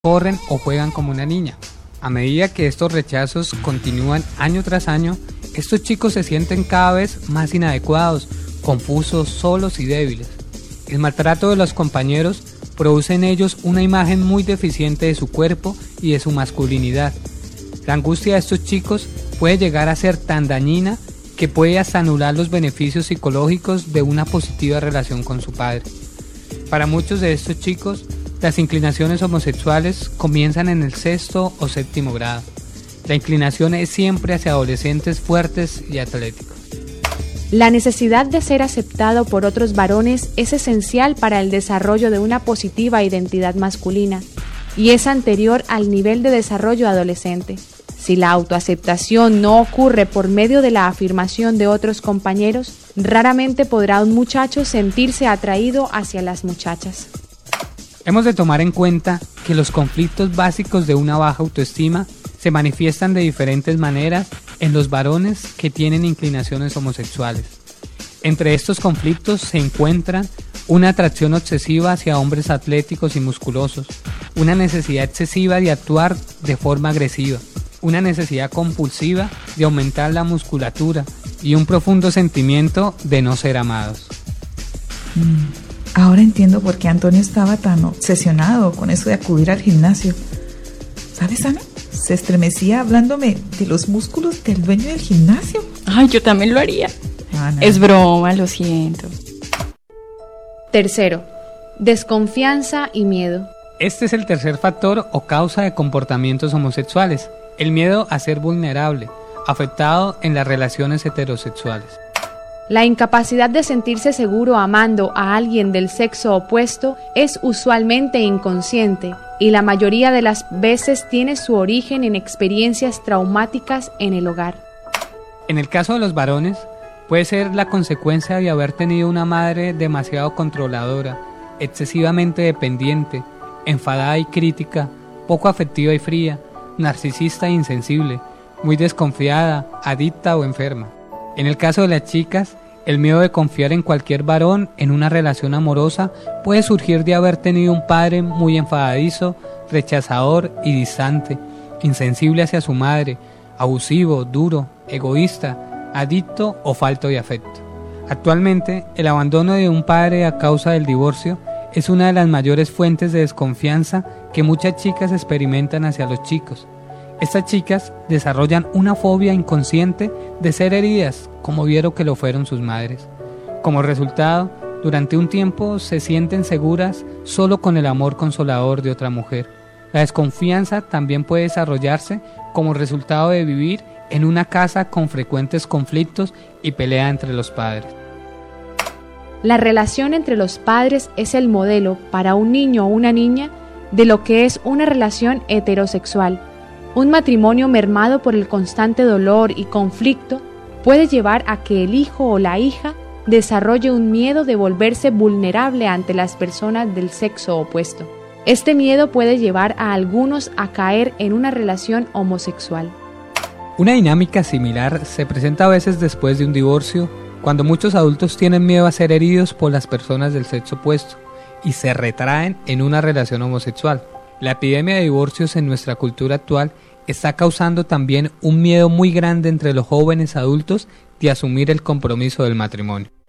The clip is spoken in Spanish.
corren o juegan como una niña. A medida que estos rechazos continúan año tras año, estos chicos se sienten cada vez más inadecuados, confusos, solos y débiles. El maltrato de los compañeros produce en ellos una imagen muy deficiente de su cuerpo y de su masculinidad. La angustia de estos chicos puede llegar a ser tan dañina que puede hasta anular los beneficios psicológicos de una positiva relación con su padre. Para muchos de estos chicos, las inclinaciones homosexuales comienzan en el 6º o 7º grado. La inclinación es siempre hacia adolescentes fuertes y atléticos. La necesidad de ser aceptado por otros varones es esencial para el desarrollo de una positiva identidad masculina y es anterior al nivel de desarrollo adolescente. Si la autoaceptación no ocurre por medio de la afirmación de otros compañeros, raramente podrá un muchacho sentirse atraído hacia las muchachas. Hemos de tomar en cuenta que los conflictos básicos de una baja autoestima se manifiestan de diferentes maneras en los varones que tienen inclinaciones homosexuales. Entre estos conflictos se encuentran una atracción obsesiva hacia hombres atléticos y musculosos, una necesidad excesiva de actuar de forma agresiva, una necesidad compulsiva de aumentar la musculatura y un profundo sentimiento de no ser amados. Ahora entiendo por qué Antonio estaba tan obsesionado con eso de acudir al gimnasio. ¿Sabes, Ana? Se estremecía hablándome de los músculos del dueño del gimnasio. Ay, yo también lo haría. Ana. Es broma, lo siento. Tercero, desconfianza y miedo. Este es el tercer factor o causa de comportamientos homosexuales, el miedo a ser vulnerable, afectado en las relaciones heterosexuales. La incapacidad de sentirse seguro amando a alguien del sexo opuesto es usualmente inconsciente y la mayoría de las veces tiene su origen en experiencias traumáticas en el hogar. En el caso de los varones, puede ser la consecuencia de haber tenido una madre demasiado controladora, excesivamente dependiente, enfadada y crítica, poco afectiva y fría, narcisista e insensible, muy desconfiada, adicta o enferma. En el caso de las chicas, el miedo de confiar en cualquier varón en una relación amorosa puede surgir de haber tenido un padre muy enfadadizo, rechazador y distante, insensible hacia su madre, abusivo, duro, egoísta, adicto o falto de afecto. Actualmente, el abandono de un padre a causa del divorcio es una de las mayores fuentes de desconfianza que muchas chicas experimentan hacia los chicos. Estas chicas desarrollan una fobia inconsciente de ser heridas, como vieron que lo fueron sus madres. Como resultado, durante un tiempo se sienten seguras solo con el amor consolador de otra mujer. La desconfianza también puede desarrollarse como resultado de vivir en una casa con frecuentes conflictos y pelea entre los padres. La relación entre los padres es el modelo para un niño o una niña de lo que es una relación heterosexual. Un matrimonio mermado por el constante dolor y conflicto puede llevar a que el hijo o la hija desarrolle un miedo de volverse vulnerable ante las personas del sexo opuesto. Este miedo puede llevar a algunos a caer en una relación homosexual. Una dinámica similar se presenta a veces después de un divorcio, cuando muchos adultos tienen miedo a ser heridos por las personas del sexo opuesto y se retraen en una relación homosexual. La epidemia de divorcios en nuestra cultura actual está causando también un miedo muy grande entre los jóvenes adultos de asumir el compromiso del matrimonio.